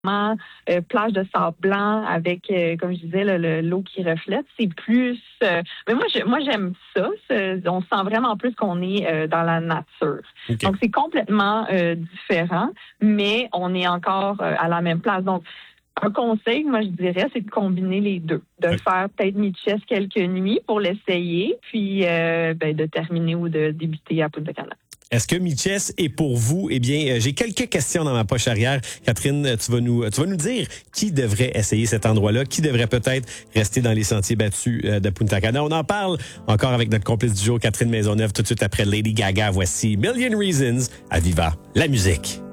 plage de sable blanc avec, comme je disais, l'eau qui reflète. C'est plus... mais moi, j'aime ça. On sent vraiment plus qu'on est dans la nature. OK. Donc, c'est complètement différent, mais on est encore à la même place. Donc, un conseil, moi, je dirais, c'est de combiner les deux. De faire peut-être Mitchell quelques nuits pour l'essayer, puis de terminer ou de débuter à Punta Cana. Est-ce que Mitchell est pour vous? Eh bien, j'ai quelques questions dans ma poche arrière. Catherine, tu vas nous dire qui devrait essayer cet endroit-là, qui devrait peut-être rester dans les sentiers battus de Punta Cana. On en parle encore avec notre complice du jour, Catherine Maisonneuve, tout de suite après Lady Gaga. Voici Million Reasons à Viva la musique.